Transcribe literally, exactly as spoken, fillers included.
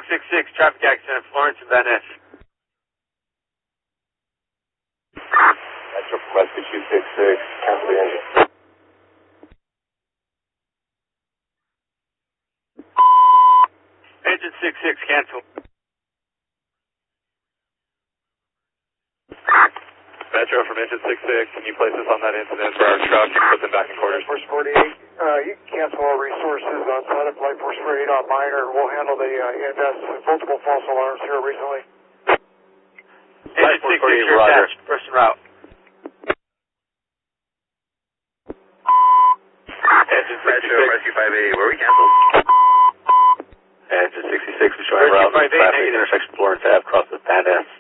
six six, traffic accident, Florence and Van Ness. Metro from Rescue two six six, cancel the engine. Engine six six, cancel. Metro from Engine six six, can you place us on that incident for our truck and put them back in quarters? Force forty-eight, uh, you can cancel all resources outside of Flight Force forty-eight on minor. We'll handle the uh, invest with multiple false alarms here recently. Engine six six, you're attached, person route. Engine Metro, Rescue five eight, where we canceled? Engine sixty-six, we showing route, traffic intersection Florence Ave, cross the Van Ness.